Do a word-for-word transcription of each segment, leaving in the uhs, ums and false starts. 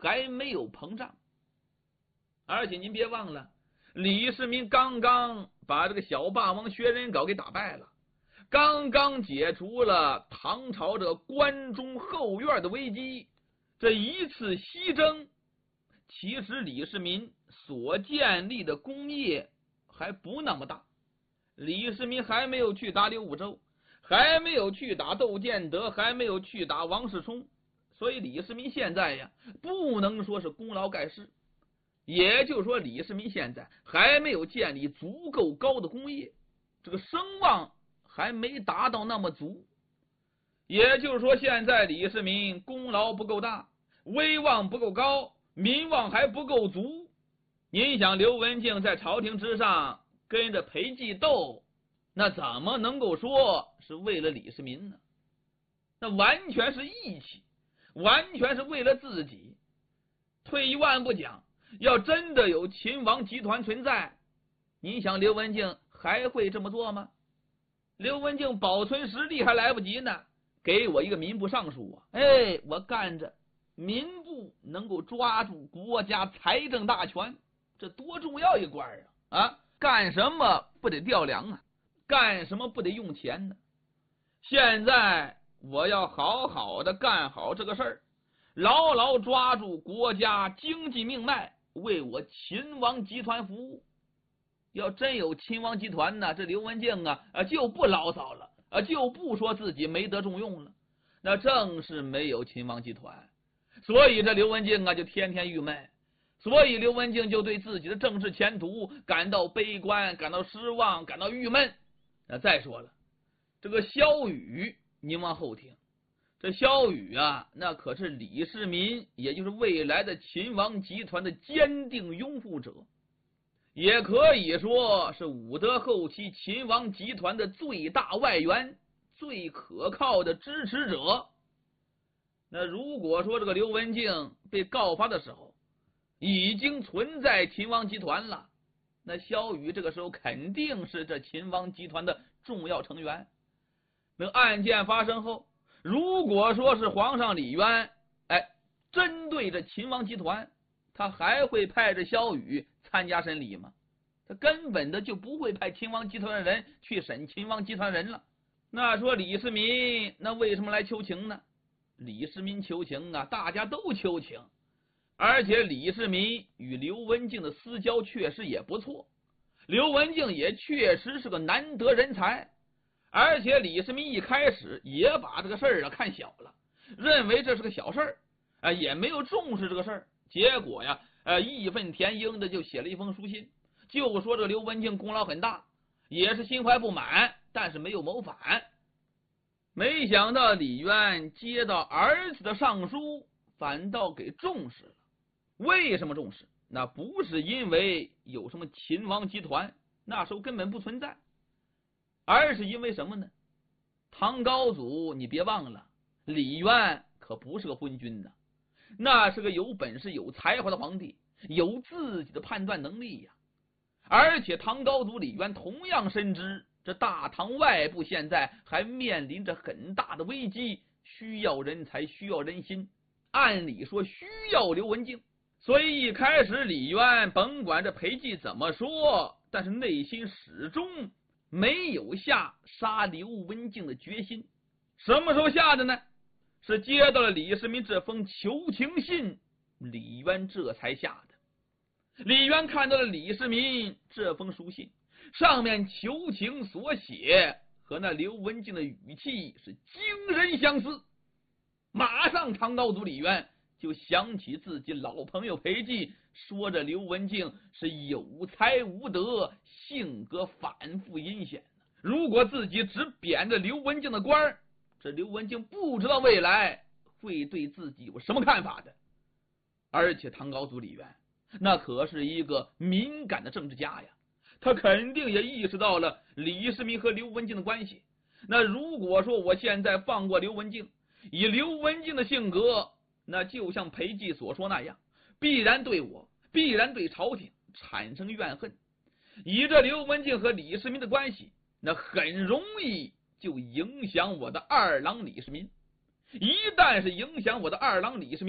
还没有膨胀。而且您别忘了，李世民刚刚把这个小霸王薛仁杲给打败了，刚刚解除了唐朝这个关中后院的危机。这一次西征，其实李世民所建立的功业还不那么大。李世民还没有去打刘武周，还没有去打窦建德，还没有去打王世充，所以李世民现在呀，不能说是功劳盖世。也就是说，李世民现在还没有建立足够高的功业，这个声望还没达到那么足。也就是说，现在李世民功劳不够大，威望不够高，民望还不够足。您想，刘文静在朝廷之上跟着裴寂斗，那怎么能够说是为了李世民呢？那完全是义气，完全是为了自己。退一万步讲，要真的有秦王集团存在，您想刘文静还会这么做吗？刘文静保存实力还来不及呢，给我一个民部尚书啊，哎，我干着民部能够抓住国家财政大权，这多重要一官啊！啊，干什么不得调粮啊？干什么不得用钱呢？现在我要好好的干好这个事儿，牢牢抓住国家经济命脉，为我秦王集团服务。要真有秦王集团呢，这刘文静啊就不牢骚了啊，就不说自己没得重用了。那正是没有秦王集团，所以这刘文静啊就天天郁闷，所以刘文静就对自己的政治前途感到悲观，感到失望，感到郁闷。那再说了，这个萧雨您往后听，这萧雨啊，那可是李世民，也就是未来的秦王集团的坚定拥护者，也可以说是武德后期秦王集团的最大外援，最可靠的支持者。那如果说这个刘文静被告发的时候已经存在秦王集团了，那萧雨这个时候肯定是这秦王集团的重要成员。那案件发生后，如果说是皇上李渊哎，针对着秦王集团，他还会派着萧雨参加审理吗？他根本的就不会派秦王集团的人去审秦王集团人了。那说李世民那为什么来求情呢？李世民求情啊，大家都求情，而且李世民与刘文静的私交确实也不错，刘文静也确实是个难得人才，而且李世民一开始也把这个事儿啊看小了，认为这是个小事儿啊，也没有重视这个事儿。结果呀，呃，义愤填膺的就写了一封书信，就说这刘文静功劳很大，也是心怀不满，但是没有谋反。没想到李渊接到儿子的上书，反倒给重视了。为什么重视？那不是因为有什么秦王集团，那时候根本不存在，而是因为什么呢？唐高祖你别忘了，李渊可不是个昏君呢，那是个有本事有才华的皇帝，有自己的判断能力呀。而且唐高祖李渊同样深知这大唐外部现在还面临着很大的危机，需要人才，需要人心，按理说需要刘文静。所以一开始李渊甭管这裴寂怎么说，但是内心始终没有下杀刘文静的决心。什么时候下的呢？是接到了李世民这封求情信，李渊这才下的。李渊看到了李世民这封书信，上面求情所写和那刘文静的语气是惊人相似，马上唐高祖李渊就想起自己老朋友裴寂说着刘文静是有才无德，性格反复阴险，如果自己只贬着刘文静的官，这刘文静不知道未来会对自己有什么看法的。而且唐高祖李渊那可是一个敏感的政治家呀，他肯定也意识到了李世民和刘文静的关系。那如果说我现在放过刘文静，以刘文静的性格，那就像裴寂所说那样，必然对我，必然对朝廷产生怨恨。以这刘文静和李世民的关系，那很容易就影响我的二郎李世民。一旦是影响我的二郎李世民，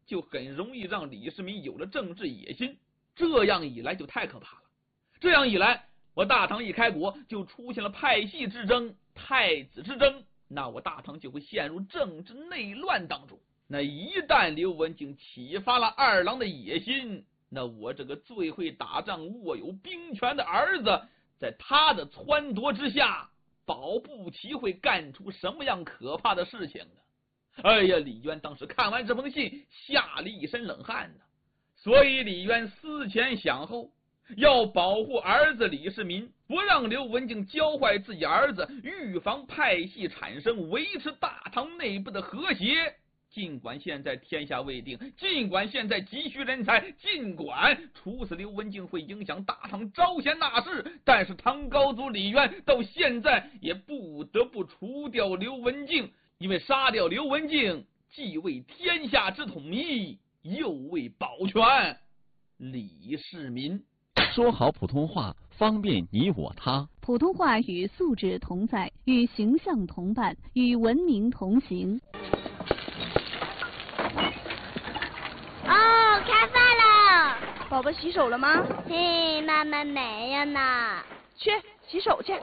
就很容易让李世民有了政治野心。这样一来就太可怕了。这样一来，我大唐一开国就出现了派系之争、太子之争，那我大唐就会陷入政治内乱当中。那一旦刘文静启发了二郎的野心，那我这个最会打仗、握有兵权的儿子，在他的撺掇之下，保不齐会干出什么样可怕的事情呢？哎呀，李渊当时看完这封信，吓了一身冷汗呢。所以李渊思前想后，要保护儿子李世民，不让刘文静教坏自己儿子，预防派系产生，维持大唐内部的和谐。尽管现在天下未定，尽管现在急需人才，尽管处死刘文静会影响大唐招贤纳士，但是唐高祖李渊到现在也不得不除掉刘文静，因为杀掉刘文静既为天下之统一，又为保全李世民。 说好普通话，方便你我他。 普通话与素质同在，与形象同伴，与文明同行。 哦，开饭了！ 宝宝洗手了吗？ 嘿，妈妈没有呢。 去洗手去。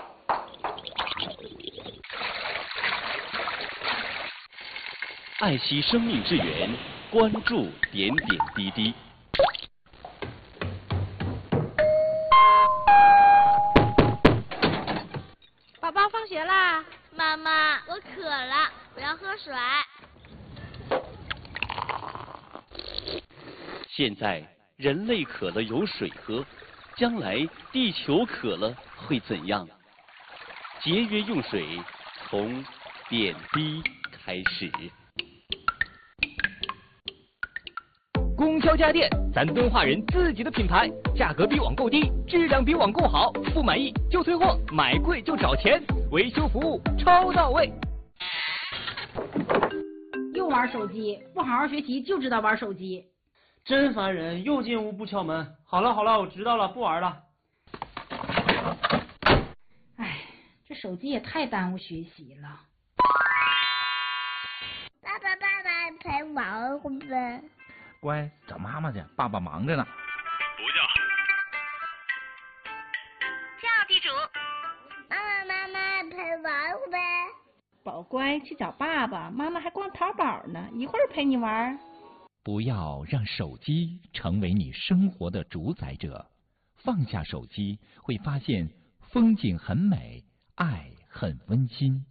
爱惜生命之源，关注点点滴滴。 宝宝放学啦！ 妈妈，我渴了，我要喝水。 现在人类渴了有水喝，将来地球渴了会怎样？节约用水，从点滴开始。 供销家电，咱敦化人自己的品牌，价格比网购低，质量比网购好，不满意就退货，买贵就找钱，维修服务超到位。 又玩手机，不好好学习就知道玩手机。 真烦人，又进屋不敲门。好了好了，我知道了，不玩了。 哎，这手机也太耽误学习了。 爸爸爸爸陪玩会呗。 乖，找妈妈去，爸爸忙着呢。 不叫。 叫地主。妈妈妈妈陪玩会呗。 宝乖，去找爸爸，妈妈还逛淘宝呢，一会儿陪你玩。 不要让手机成为你生活的主宰者，放下手机，会发现风景很美，爱很温馨。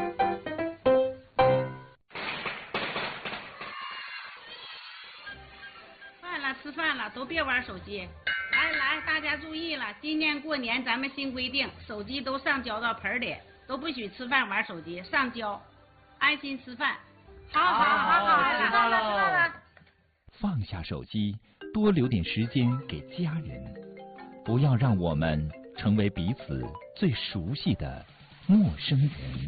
饭了，吃饭了，都别玩手机。来来，大家注意了，今年过年咱们新规定，手机都上交到盆里，都不许吃饭玩手机，上交，安心吃饭。好好好好， 知道了，知道了。 放下手机，多留点时间给家人，不要让我们成为彼此最熟悉的陌生人。